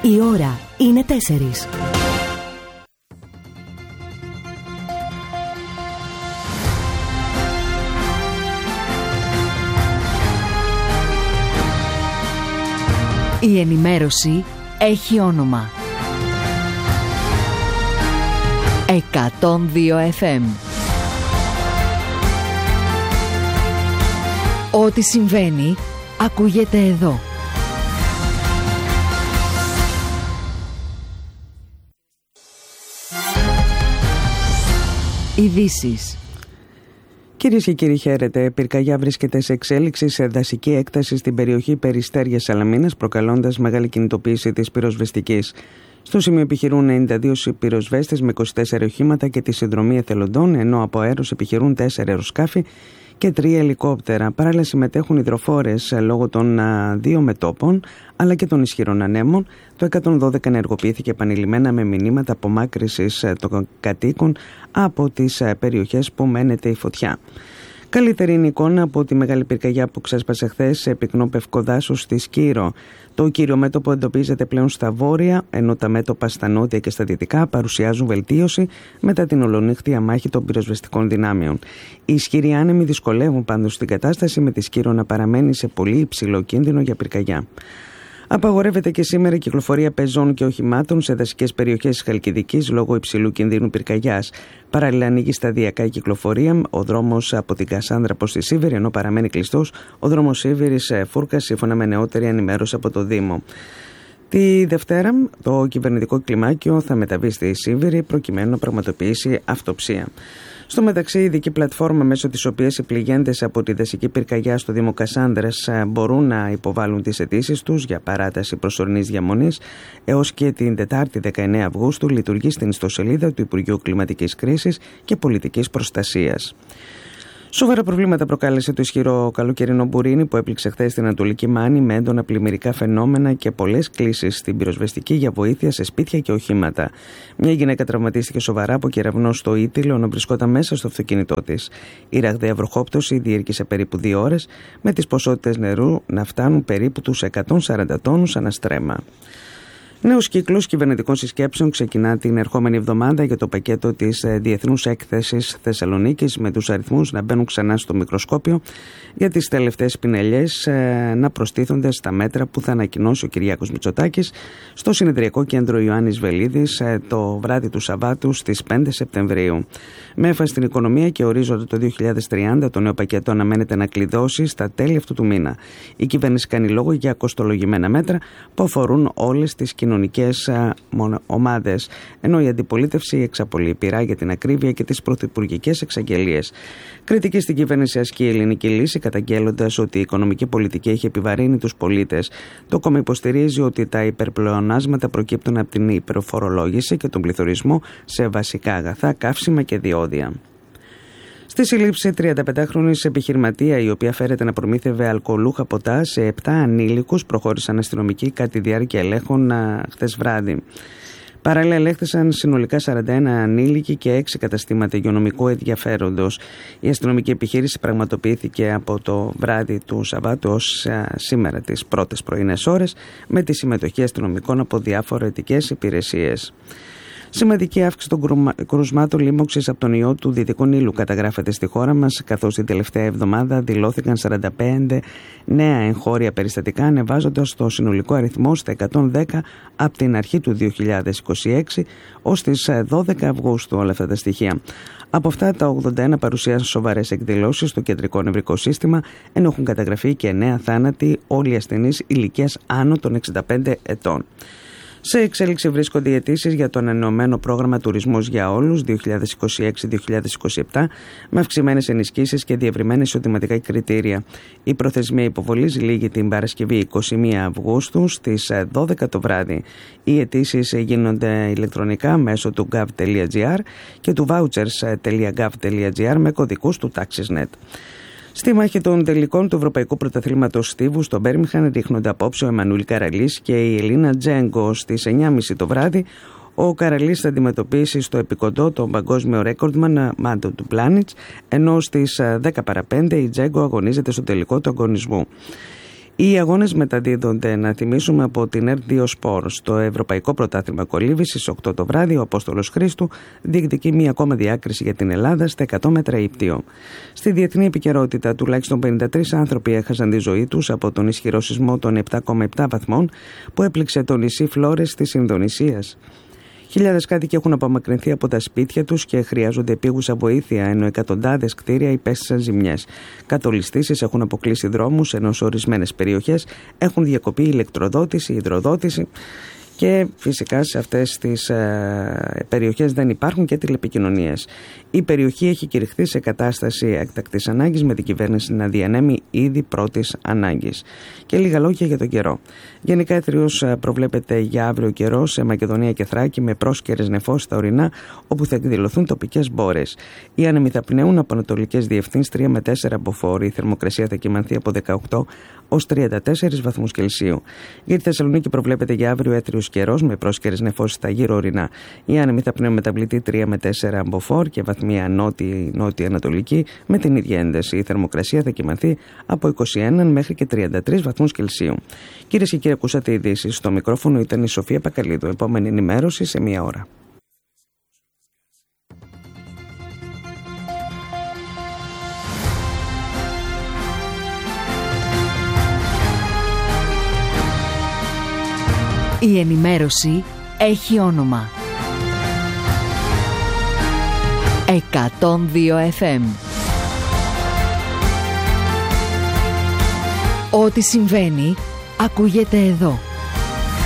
Η ώρα είναι 4. Η ενημέρωση έχει όνομα. 102 FM. Ό,τι συμβαίνει ακούγεται εδώ. Ειδήσεις. Κυρίες και κύριοι, χαίρετε. Πυρκαγιά βρίσκεται σε εξέλιξη σε δασική έκταση στην περιοχή Περιστέρια Σαλαμίνας, προκαλώντας μεγάλη κινητοποίηση της πυροσβεστικής. Στο σημείο επιχειρούν 92 πυροσβέστες με 24 οχήματα και τη συνδρομή εθελοντών, ενώ από αέρος επιχειρούν 4 αεροσκάφη και 3 ελικόπτερα. Παράλληλα συμμετέχουν υδροφόρες λόγω των 2 μετώπων αλλά και των ισχυρών ανέμων. Το 112 ενεργοποιήθηκε επανειλημμένα με μηνύματα απομάκρυσης των κατοίκων από τις περιοχές που μένεται η φωτιά. Καλύτερη είναι η εικόνα από τη μεγάλη πυρκαγιά που ξέσπασε χθες σε πυκνό πευκό δάσος στη Σκύρο. Το κύριο μέτωπο εντοπίζεται πλέον στα βόρεια, ενώ τα μέτωπα στα νότια και στα δυτικά παρουσιάζουν βελτίωση μετά την ολονύχτια μάχη των πυροσβεστικών δυνάμεων. Οι ισχυροί άνεμοι δυσκολεύουν πάντως την κατάσταση, με τη Σκύρο να παραμένει σε πολύ υψηλό κίνδυνο για πυρκαγιά. Απαγορεύεται και σήμερα η κυκλοφορία πεζών και οχημάτων σε δασικές περιοχές της Χαλκιδικής λόγω υψηλού κινδύνου πυρκαγιάς. Παράλληλα, ανοίγει σταδιακά η κυκλοφορία ο δρόμος από την Κασάνδρα προς τη Σίβηρη, ενώ παραμένει κλειστός ο δρόμος Σίβηρης-Φούρκας, σύμφωνα με νεότερη ενημέρωση από το Δήμο. Τη Δευτέρα, το κυβερνητικό κλιμάκιο θα μεταβεί στη Σίβηρη προκειμένου να πραγματοποιήσει αυτοψία. Στο μεταξύ, η ειδική πλατφόρμα μέσω της οποίας οι πληγέντες από τη δασική πυρκαγιά στο Δήμο Κασάνδρας μπορούν να υποβάλουν τις αιτήσεις τους για παράταση προσωρινής διαμονής έως και την Τετάρτη 19 Αυγούστου λειτουργεί στην ιστοσελίδα του Υπουργείου Κλιματικής Κρίσης και Πολιτικής Προστασίας. Σοβαρά προβλήματα προκάλεσε το ισχυρό καλοκαιρινό μπουρίνι που έπληξε χθες στην Ανατολική Μάνη, με έντονα πλημμυρικά φαινόμενα και πολλές κλήσεις στην πυροσβεστική για βοήθεια σε σπίτια και οχήματα. Μια γυναίκα τραυματίστηκε σοβαρά από κεραυνό στο Ήτυλο, ενώ βρισκόταν μέσα στο αυτοκίνητό της. Η ραγδαία βροχόπτωση διήρκησε περίπου 2 ώρες, με τις ποσότητες νερού να φτάνουν περίπου τους 140 τόνους ανά στρέμμα. Νέος κύκλος κυβερνητικών συσκέψεων ξεκινά την ερχόμενη εβδομάδα για το πακέτο της Διεθνούς Έκθεσης Θεσσαλονίκης, με τους αριθμούς να μπαίνουν ξανά στο μικροσκόπιο για τις τελευταίες πινελιές να προστίθονται στα μέτρα που θα ανακοινώσει ο Κυριάκος Μητσοτάκης στο συνεδριακό κέντρο Ιωάννης Βελίδης το βράδυ του Σαββάτου στις 5 Σεπτεμβρίου. Με έμφαση στην οικονομία και ορίζοντα το 2030, το νέο πακέτο αναμένεται να κλειδώσει στα τέλη αυτού του μήνα. Η κυβέρνηση κάνει λόγο για κοστολογημένα μέτρα που αφορούν όλες τις κοινωνικές ομάδες, ενώ η αντιπολίτευση εξαπολύει πειρά για την ακρίβεια και τις πρωθυπουργικές εξαγγελίες. Κριτική στην κυβέρνηση ασκεί η Ελληνική Λύση, καταγγέλλοντας ότι η οικονομική πολιτική έχει επιβαρύνει τους πολίτες. Το κόμμα υποστηρίζει ότι τα υπερπλεονάσματα προκύπτουν από την υπερφορολόγηση και τον πληθωρισμό σε βασικά αγαθά, καύσιμα και διόδια. Στη σύλληψη 35χρονης επιχειρηματία, η οποία φέρεται να προμήθευε αλκοολούχα ποτά σε 7 ανήλικους, προχώρησαν αστυνομικοί κατά τη διάρκεια ελέγχων χθες βράδυ. Παράλληλα, ελέγχθησαν συνολικά 41 ανήλικοι και 6 καταστήματα υγειονομικού ενδιαφέροντος. Η αστυνομική επιχείρηση πραγματοποιήθηκε από το βράδυ του Σαββάτου ως σήμερα τις πρώτες πρωινές ώρες, με τη συμμετοχή αστυνομικών από διαφορετικές υπηρεσίες. Σημαντική αύξηση των κρουσμάτων λίμωξης από τον ιό του Δυτικού Νείλου καταγράφεται στη χώρα μας, καθώς την τελευταία εβδομάδα δηλώθηκαν 45 νέα εγχώρια περιστατικά, ανεβάζοντας το συνολικό αριθμό στα 110 από την αρχή του 2026 ως τις 12 Αυγούστου όλα αυτά τα στοιχεία. Από αυτά, τα 81 παρουσίασαν σοβαρές εκδηλώσεις στο κεντρικό νευρικό σύστημα, ενώ έχουν καταγραφεί και 9 θάνατοι, όλοι ασθενείς ηλικίας άνω των 65 ετών. Σε εξέλιξη βρίσκονται οι αιτήσεις για το ανανεωμένο πρόγραμμα Τουρισμός για Όλους 2026-2027, με αυξημένες ενισχύσεις και διευρυμένα εισοδηματικά κριτήρια. Η προθεσμία υποβολής λήγει την Παρασκευή 21 Αυγούστου στις 12 το βράδυ. Οι αιτήσεις γίνονται ηλεκτρονικά μέσω του gov.gr και του vouchers.gov.gr με κωδικούς του TaxisNet. Στη μάχη των τελικών του Ευρωπαϊκού Πρωταθλήματος Στίβου στο Μπέρμιγχαμ ρίχνονται απόψε ο Εμμανουήλ Καραλής και η Ελίνα Τζέγκο στις 9.30 το βράδυ. Ο Καραλής θα αντιμετωπίσει στο επικοντό τον παγκόσμιο ρέκορντμαν Μάντο του Πλάνιτς, ενώ στις 10 παρα 5 η Τζέγκο αγωνίζεται στο τελικό του αγωνισμού. Οι αγώνες μεταδίδονται, να θυμίσουμε, από την ΕΡΤ2 Sport. Στο Ευρωπαϊκό Πρωτάθλημα Κολύμβησης, 8 το βράδυ, ο Απόστολος Χρήστου διεκδικεί μία ακόμα διάκριση για την Ελλάδα στα 100 μέτρα ύπτιο. Στη διεθνή επικαιρότητα, τουλάχιστον 53 άνθρωποι έχασαν τη ζωή τους από τον ισχυρό σεισμό των 7,7 βαθμών που έπληξε το νησί Φλόρες της Ινδονησίας. Χιλιάδες κάτοικοι έχουν απομακρυνθεί από τα σπίτια τους και χρειάζονται επίγουσα βοήθεια, ενώ εκατοντάδες κτίρια υπέστησαν ζημιές. Κατολιστήσεις έχουν αποκλείσει δρόμους, ενώ σε ορισμένες περιοχές έχουν διακοπεί ηλεκτροδότηση, υδροδότηση. Και φυσικά σε αυτές τις περιοχές δεν υπάρχουν και τηλεπικοινωνίες. Η περιοχή έχει κηρυχθεί σε κατάσταση έκτακτης ανάγκης, με την κυβέρνηση να διανέμει ήδη πρώτης ανάγκης. Και λίγα λόγια για τον καιρό. Γενικά εθρίως προβλέπεται για αύριο καιρό σε Μακεδονία και Θράκη, με πρόσκαιρες νεφώσεις στα ορεινά, όπου θα εκδηλωθούν τοπικές μπόρες. Οι άνεμοι θα πνέουν από ανατολικές διευθύνσεις 3 με 4 μποφόρ. Η θερμοκρασία θα κυμανθεί από 18 ως 34 βαθμούς Κελσίου. Για τη Θεσσαλονίκη προβλέπεται για αύριο έθριος καιρός, με πρόσκαιρες νεφώσεις στα γύρω ορεινά. Οι άνεμοι θα πνέουν μεταβλητή 3 με 4 μποφόρ και βαθμία νότια-ανατολική με την ίδια ένταση. Η θερμοκρασία θα κυμανθεί από 21 μέχρι και 33 βαθμούς Κελσίου. Κυρίες και κύριοι, ακούσατε ειδήσεις. Στο μικρόφωνο ήταν η Σοφία Πακαλίδου. Επόμενη ενημέρωση σε 1 ώρα. Η ενημέρωση έχει όνομα. 102 FM. Ό,τι συμβαίνει ακούγεται εδώ.